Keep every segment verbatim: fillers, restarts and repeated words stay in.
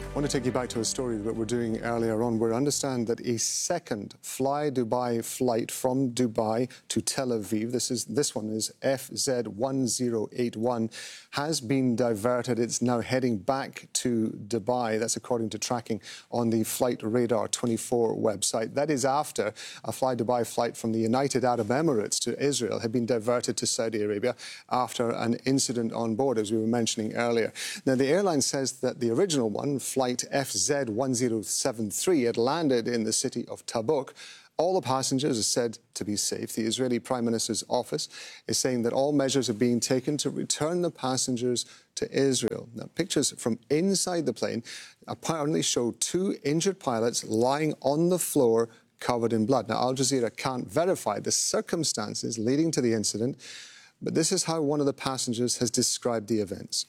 I want to take you back to a story that we're doing earlier on, where I understand that a second Fly Dubai flight from Dubai to Tel Aviv, this is this one is F Z one zero eight one, has been diverted. It's now heading back to Dubai. That's according to tracking on the Flight Radar twenty-four website. That is after a Fly Dubai flight from the United Arab Emirates to Israel had been diverted to Saudi Arabia after an incident on board, as we were mentioning earlier. Now, the airline says that the original one, Flight F Z one zero seven three, had landed in the city of Tabuk. All the passengers are said to be safe. The Israeli Prime Minister's office is saying that all measures are being taken to return the passengers to Israel. Now, pictures from inside the plane apparently show two injured pilots lying on the floor covered in blood. Now, Al Jazeera can't verify the circumstances leading to the incident, but this is how one of the passengers has described the events.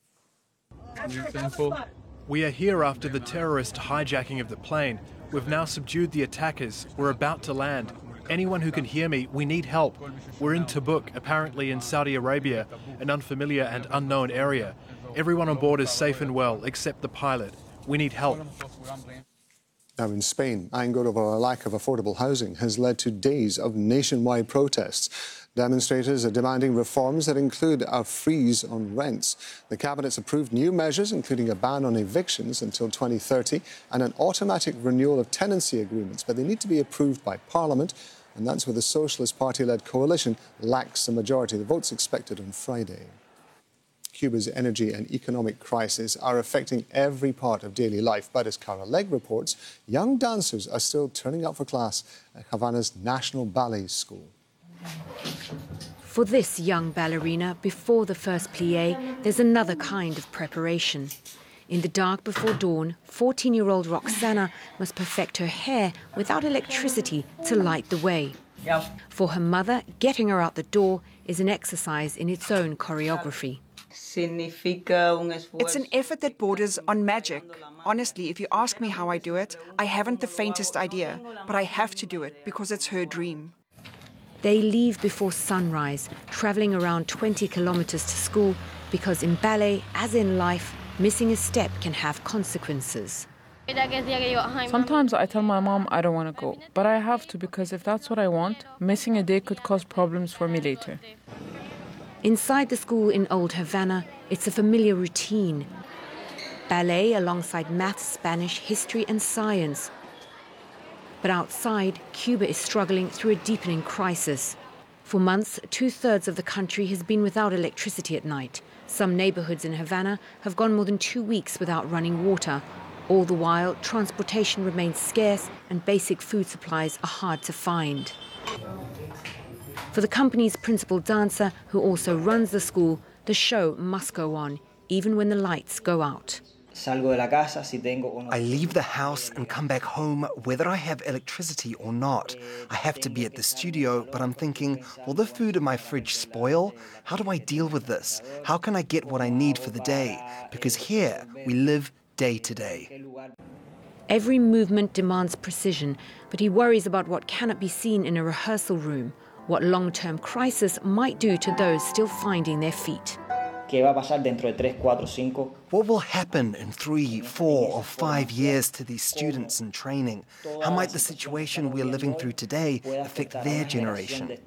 We are here after the terrorist hijacking of the plane. We've now subdued the attackers. We're about to land. Anyone who can hear me, we need help. We're in Tabuk, apparently in Saudi Arabia, an unfamiliar and unknown area. Everyone on board is safe and well, except the pilot. We need help. Now, in Spain, anger over a lack of affordable housing has led to days of nationwide protests. Demonstrators are demanding reforms that include a freeze on rents. The Cabinet's approved new measures, including a ban on evictions until twenty thirty and an automatic renewal of tenancy agreements, but they need to be approved by Parliament, and that's where the Socialist Party-led coalition lacks a majority. The vote's expected on Friday. Cuba's energy and economic crisis are affecting every part of daily life. But as Cara Legg reports, young dancers are still turning up for class at Havana's National Ballet School. For this young ballerina, before the first plie, there's another kind of preparation. In the dark before dawn, fourteen-year-old Roxana must perfect her hair without electricity to light the way. For her mother, getting her out the door is an exercise in its own choreography. It's an effort that borders on magic. Honestly, if you ask me how I do it, I haven't the faintest idea, but I have to do it because it's her dream. They leave before sunrise, traveling around twenty kilometers to school, because in ballet, as in life, missing a step can have consequences. Sometimes I tell my mom I don't want to go, but I have to because if that's what I want, missing a day could cause problems for me later. Inside the school in Old Havana, it's a familiar routine. Ballet alongside maths, Spanish, history and science. But outside, Cuba is struggling through a deepening crisis. For months, two-thirds of the country has been without electricity at night. Some neighborhoods in Havana have gone more than two weeks without running water. All the while, transportation remains scarce and basic food supplies are hard to find. For the company's principal dancer, who also runs the school, the show must go on, even when the lights go out. I leave the house and come back home whether I have electricity or not. I have to be at the studio, but I'm thinking, will the food in my fridge spoil? How do I deal with this? How can I get what I need for the day? Because here, we live day to day. Every movement demands precision, but he worries about what cannot be seen in a rehearsal room, what long-term crisis might do to those still finding their feet. What will happen in three, four, or five years to these students in training? How might the situation we're living through today affect their generation?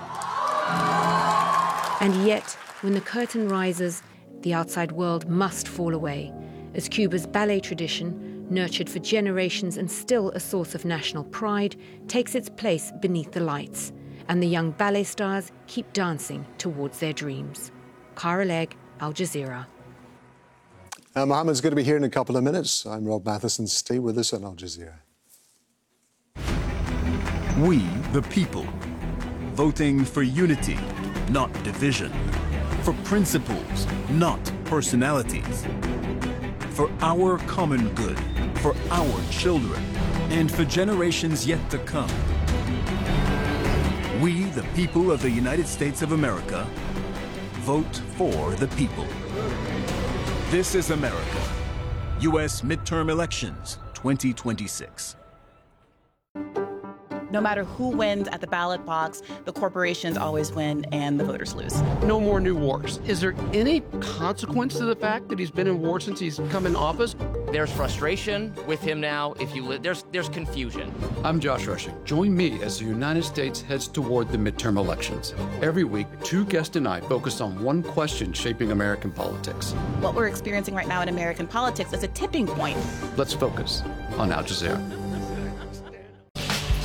And yet, when the curtain rises, the outside world must fall away, as Cuba's ballet tradition, nurtured for generations and still a source of national pride, takes its place beneath the lights, and the young ballet stars keep dancing towards their dreams. Cara Legg, Al Jazeera. Uh, Mohammed's going to be here in a couple of minutes. I'm Rob Matheson. Stay with us on Al Jazeera. We, the people, voting for unity, not division, for principles, not personalities, for our common good, for our children, and for generations yet to come. We, the people of the United States of America, vote for the people. This is America. U S midterm elections twenty twenty-six. No matter who wins at the ballot box, the corporations always win and the voters lose. No more new wars. Is there any consequence to the fact that he's been in war since he's come in office? There's frustration with him now. If you li- there's there's confusion. I'm Josh Rushing. Join me as the United States heads toward the midterm elections. Every week, two guests and I focus on one question shaping American politics. What we're experiencing right now in American politics is a tipping point. Let's focus on Al Jazeera.